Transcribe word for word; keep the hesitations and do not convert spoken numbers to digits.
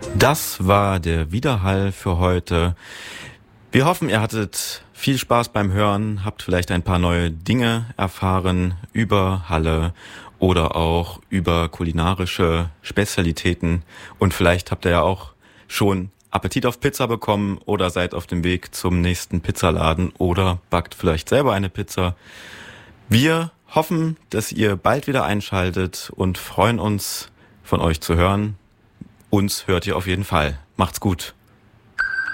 Das war der Widerhall für heute. Wir hoffen, ihr hattet viel Spaß beim Hören, habt vielleicht ein paar neue Dinge erfahren über Halle oder auch über kulinarische Spezialitäten. Und vielleicht habt ihr ja auch schon Appetit auf Pizza bekommen oder seid auf dem Weg zum nächsten Pizzaladen oder backt vielleicht selber eine Pizza. Wir hoffen, dass ihr bald wieder einschaltet und freuen uns, von euch zu hören. Uns hört ihr auf jeden Fall. Macht's gut.